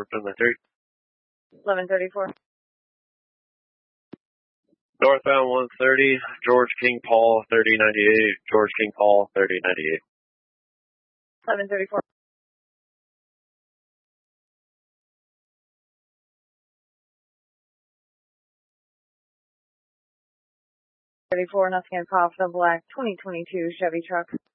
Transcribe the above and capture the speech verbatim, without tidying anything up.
for Finley three. eleven thirty-four. Northbound one thirty, George King Paul thirty ninety-eight, George King Paul thirty ninety-eight. eleven thirty-four. thirty-four, nothing in Coffin, black twenty twenty-two Chevy truck.